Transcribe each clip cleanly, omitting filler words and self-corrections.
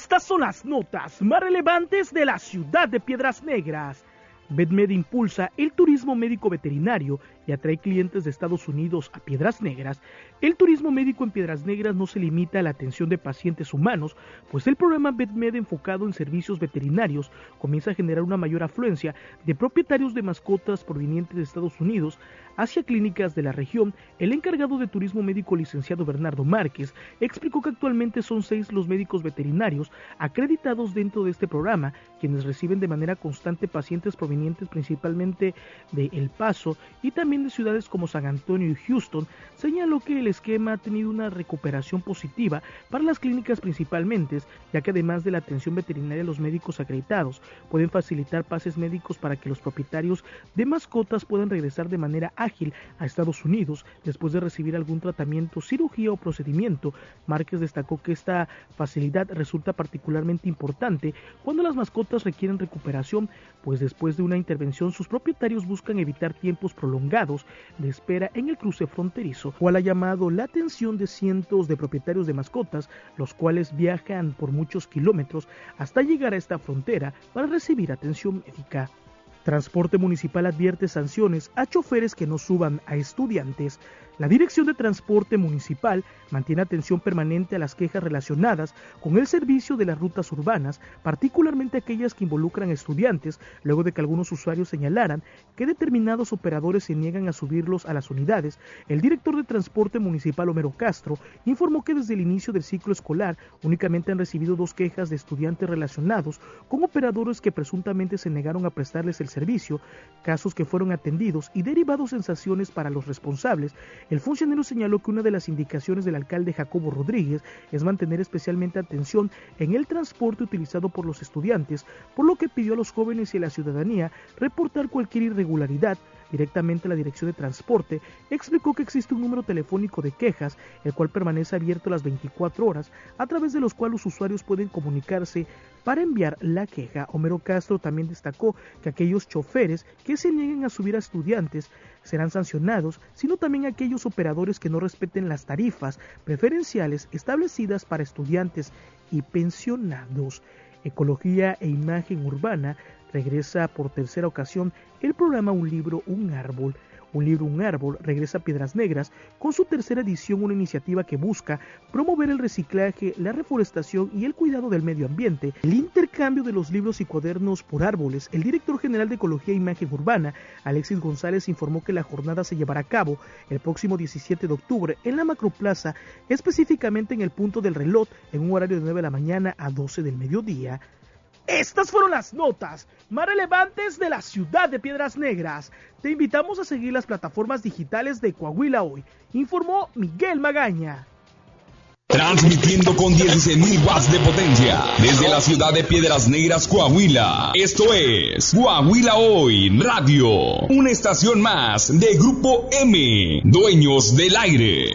Estas son las notas más relevantes de la ciudad de Piedras Negras. VetMed impulsa el turismo médico veterinario y atrae clientes de Estados Unidos a Piedras Negras. El turismo médico en Piedras Negras no se limita a la atención de pacientes humanos, pues el programa VetMed enfocado en servicios veterinarios comienza a generar una mayor afluencia de propietarios de mascotas provenientes de Estados Unidos hacia clínicas de la región. El encargado de turismo médico, licenciado Bernardo Márquez, explicó que actualmente son 6 los médicos veterinarios acreditados dentro de este programa, quienes reciben de manera constante pacientes provenientes principalmente de El Paso y también de ciudades como San Antonio y Houston. Señaló que el esquema ha tenido una recuperación positiva para las clínicas principalmente, ya que además de la atención veterinaria, los médicos acreditados pueden facilitar pases médicos para que los propietarios de mascotas puedan regresar de manera ágil a Estados Unidos después de recibir algún tratamiento, cirugía o procedimiento. Márquez destacó que esta facilidad resulta particularmente importante cuando las mascotas requieren recuperación, pues después de una intervención sus propietarios buscan evitar tiempos prolongados de espera en el cruce fronterizo, cual ha llamado la atención de cientos de propietarios de mascotas, los cuales viajan por muchos kilómetros hasta llegar a esta frontera para recibir atención médica. Transporte Municipal advierte sanciones a choferes que no suban a estudiantes. La Dirección de Transporte Municipal mantiene atención permanente a las quejas relacionadas con el servicio de las rutas urbanas, particularmente aquellas que involucran a estudiantes, luego de que algunos usuarios señalaran que determinados operadores se niegan a subirlos a las unidades. El director de Transporte Municipal, Homero Castro, informó que desde el inicio del ciclo escolar únicamente han recibido 2 quejas de estudiantes relacionados con operadores que presuntamente se negaron a prestarles el servicio, casos que fueron atendidos y derivados en sanciones para los responsables. El funcionario señaló que una de las indicaciones del alcalde Jacobo Rodríguez es mantener especialmente atención en el transporte utilizado por los estudiantes, por lo que pidió a los jóvenes y a la ciudadanía reportar cualquier irregularidad directamente a la Dirección de Transporte. Explicó que existe un número telefónico de quejas, el cual permanece abierto las 24 horas, a través de los cuales los usuarios pueden comunicarse para enviar la queja. Homero Castro también destacó que aquellos choferes que se nieguen a subir a estudiantes serán sancionados, sino también aquellos operadores que no respeten las tarifas preferenciales establecidas para estudiantes y pensionados. Ecología e Imagen Urbana regresa por tercera ocasión el programa Un Libro, Un Árbol. Un Libro, Un Árbol regresa a Piedras Negras con su tercera edición, una iniciativa que busca promover el reciclaje, la reforestación y el cuidado del medio ambiente, el intercambio de los libros y cuadernos por árboles. El director general de Ecología e Imagen Urbana, Alexis González, informó que la jornada se llevará a cabo el próximo 17 de octubre en la Macroplaza, específicamente en el punto del reloj, en un horario de 9 de la mañana a 12 del mediodía. Estas fueron las notas más relevantes de la ciudad de Piedras Negras. Te invitamos a seguir las plataformas digitales de Coahuila Hoy, informó Miguel Magaña. Transmitiendo con 16.000 watts de potencia desde la ciudad de Piedras Negras, Coahuila. Esto es Coahuila Hoy Radio, una estación más de Grupo M, dueños del aire.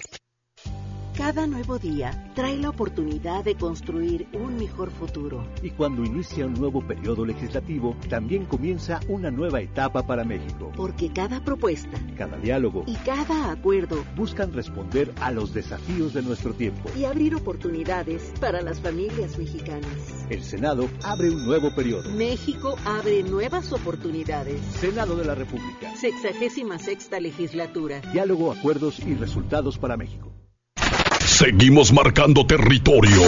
Cada nuevo día trae la oportunidad de construir un mejor futuro. Y cuando inicia un nuevo periodo legislativo, también comienza una nueva etapa para México. Porque cada propuesta, cada diálogo y cada acuerdo buscan responder a los desafíos de nuestro tiempo y abrir oportunidades para las familias mexicanas. El Senado abre un nuevo periodo. México abre nuevas oportunidades. Senado de la República. 66ª legislatura. Diálogo, acuerdos y resultados para México. Seguimos marcando territorio.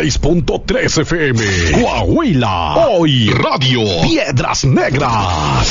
106.3 FM. Coahuila Hoy Radio. Piedras Negras.